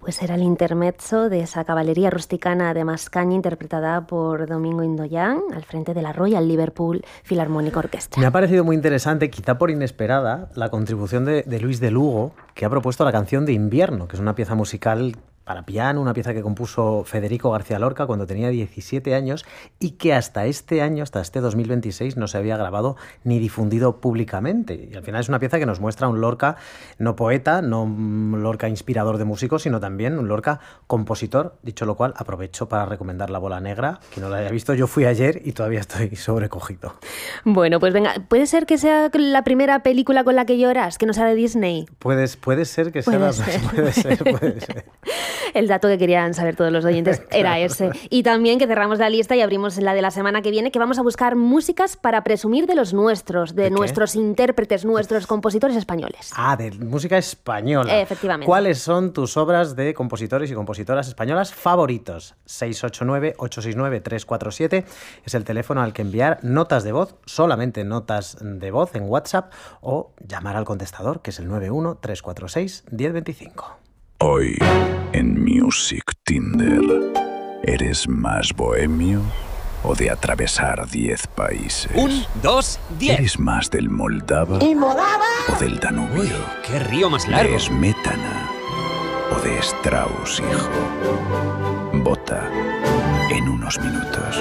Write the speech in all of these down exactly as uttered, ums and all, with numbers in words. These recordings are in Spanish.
Pues era el intermezzo de esa caballería rusticana de Mascaña interpretada por Domingo Indoyán al frente de la Royal Liverpool Philharmonic Orchestra. Me ha parecido muy interesante, quizá por inesperada, la contribución de, de Luis de Lugo, que ha propuesto la canción de Invierno, que es una pieza musical para piano, una pieza que compuso Federico García Lorca cuando tenía diecisiete años y que hasta este año, hasta este dos mil veintiséis, no se había grabado ni difundido públicamente. Y al final es una pieza que nos muestra un Lorca no poeta, no un Lorca inspirador de músicos, sino también un Lorca compositor. Dicho lo cual, aprovecho para recomendar La Bola Negra. Quien no la haya visto, yo fui ayer y todavía estoy sobrecogido. Bueno, pues venga, ¿puede ser que sea la primera película con la que lloras, que no sea de Disney? Puedes, puede ser que sea puede la ser. puede ser, puede ser. El dato que querían saber todos los oyentes era ese. Y también que cerramos la lista y abrimos la de la semana que viene, que vamos a buscar músicas para presumir de los nuestros, de, ¿De nuestros intérpretes, nuestros compositores españoles. Ah, de música española. Efectivamente. ¿Cuáles son tus obras de compositores y compositoras españolas favoritos? seis ocho nueve, ocho seis nueve, tres cuatro siete es el teléfono al que enviar notas de voz, solamente notas de voz en WhatsApp, o llamar al contestador, que es el nueve uno, tres cuatro seis, uno cero dos cinco. Hoy, en Music Tinder, ¿eres más bohemio o de atravesar diez países? Un, dos, diez. ¿Eres más del Moldava ¿Y Moldava? o del Danubio? Uy, qué río más largo. ¿De Smetana o de Strauss, hijo? Vota en unos minutos.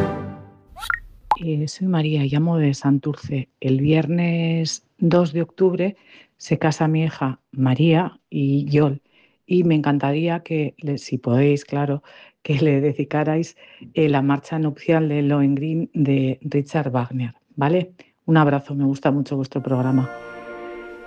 Eh, soy María, llamo de Santurce. El viernes dos de octubre se casa mi hija María y Yol. Y me encantaría que, si podéis, claro, que le dedicarais eh, la marcha nupcial de Lohengrin de Richard Wagner, ¿vale? Un abrazo, me gusta mucho vuestro programa.